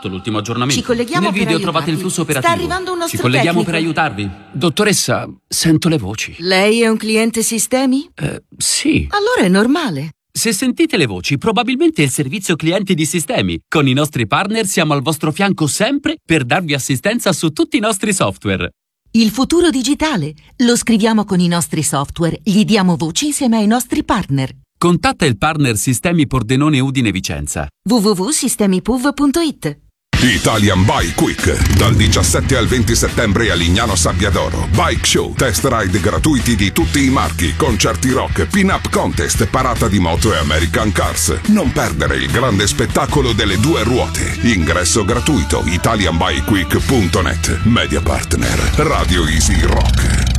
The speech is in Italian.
fatto l'ultimo aggiornamento. Ci colleghiamo Nel video per trovate il aiutarvi. flusso operativo. Sta arrivando un nostro Ci colleghiamo tecnico. per aiutarvi. Dottoressa, sento le voci. Lei è un cliente Sistemi? Sì. Allora è normale. Se sentite le voci, probabilmente è il servizio clienti di Sistemi. Con i nostri partner siamo al vostro fianco sempre per darvi assistenza su tutti i nostri software. Il futuro digitale lo scriviamo con i nostri software, gli diamo voce insieme ai nostri partner. Contatta il partner Sistemi Pordenone Udine Vicenza. www.sistemipuv.it. Italian Bike Week, dal 17 al 20 settembre a Lignano Sabbiadoro. Bike show, test ride gratuiti di tutti i marchi, concerti rock, pin-up contest, parata di moto e American Cars. Non perdere il grande spettacolo delle due ruote. Ingresso gratuito, italianbikeweek.net. Media partner, Radio Easy Rock.